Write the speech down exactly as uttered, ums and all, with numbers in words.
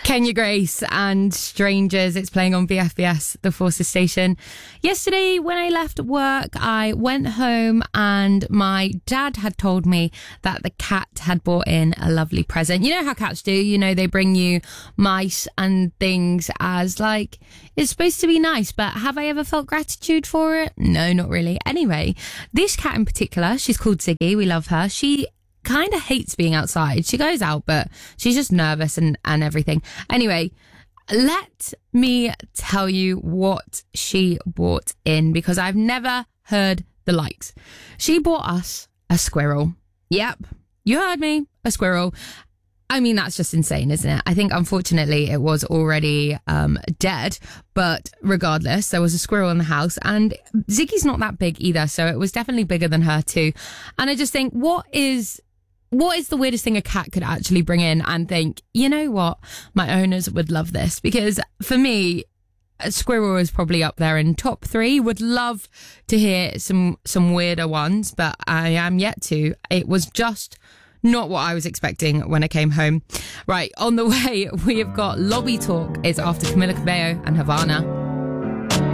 Kenya Grace and Strangers. It's playing on B F B S, the Forces station. Yesterday, when I left work, I went home and my dad had told me that the cat had brought in a lovely present. You know how cats do, you know, they bring you mice and things as like, it's supposed to be nice, but have I ever felt gratitude for it? No, not really. Anyway, this cat in particular, she's called Ziggy. We love her. She kind of hates being outside. She goes out, but she's just nervous and, and everything. Anyway, let me tell you what she brought in, because I've never heard the likes. She bought us a squirrel. Yep, you heard me, a squirrel. I mean, that's just insane, isn't it? I think, unfortunately, it was already um, dead. But regardless, there was a squirrel in the house. And Ziggy's not that big either, so it was definitely bigger than her too. And I just think, what is... What is the weirdest thing a cat could actually bring in and think, you know what, my owners would love this? Because for me, a squirrel is probably up there in top three. Would love to hear some, some weirder ones, but I am yet to. It was just not what I was expecting when I came home. Right, on the way, we have got Lobby Talk. It's after Camila Cabello and Havana.